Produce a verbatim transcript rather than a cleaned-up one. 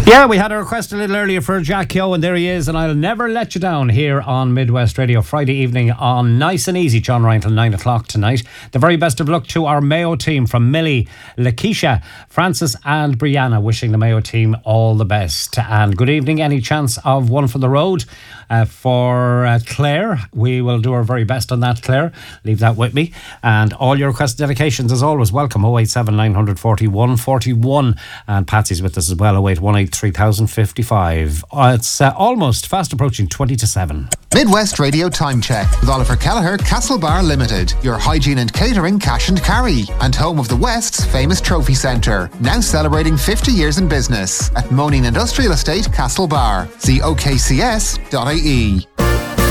Yeah, we had a request a little earlier for Jack Yo, and there he is, and I'll never let you down here on Midwest Radio, Friday evening on Nice and Easy. John Ryan till nine o'clock tonight. The very best of luck to our Mayo team from Millie, Lakeisha, Francis and Brianna, wishing the Mayo team all the best. And good evening. Any chance of one for the road uh, for uh, Claire? We will do our very best on that, Claire. Leave that with me. And all your request dedications, as always, welcome. oh eight seven nine four one four one. And Patsy's with us as well, oh eight one eight three thousand fifty-five. Uh, it's uh, almost fast approaching twenty to seven. Midwest Radio Time Check with Oliver Kelleher, Castlebar Limited, your hygiene and catering cash and carry, and home of the West's famous trophy centre, now celebrating fifty years in business at Moaning Industrial Estate, Castlebar. See O K C S dot I E.